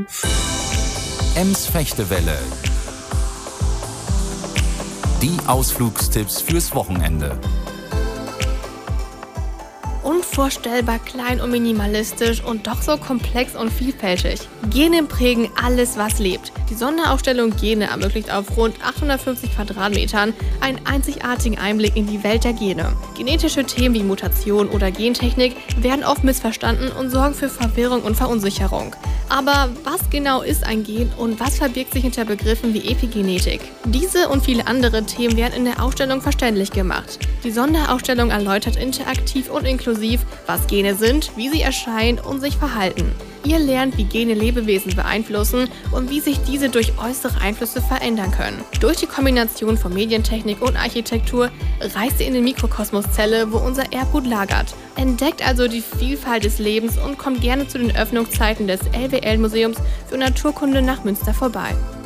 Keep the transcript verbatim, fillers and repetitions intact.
Ems Fechtewelle. Die Ausflugstipps fürs Wochenende. Unvorstellbar klein und minimalistisch und doch so komplex und vielfältig. Gene prägen alles, was lebt. Die Sonderausstellung Gene ermöglicht auf rund achthundertfünfzig Quadratmetern einen einzigartigen Einblick in die Welt der Gene. Genetische Themen wie Mutation oder Gentechnik werden oft missverstanden und sorgen für Verwirrung und Verunsicherung. Aber was genau ist ein Gen und was verbirgt sich hinter Begriffen wie Epigenetik? Diese und viele andere Themen werden in der Ausstellung verständlich gemacht. Die Sonderausstellung erläutert interaktiv und inklusiv, was Gene sind, wie sie erscheinen und sich verhalten. Ihr lernt, wie Gene Lebewesen beeinflussen und wie sich diese durch äußere Einflüsse verändern können. Durch die Kombination von Medientechnik und Architektur reist ihr in den Mikrokosmoszelle, wo unser Erbgut lagert. Entdeckt also die Vielfalt des Lebens und kommt gerne zu den Öffnungszeiten des L W L-Museums für Naturkunde nach Münster vorbei.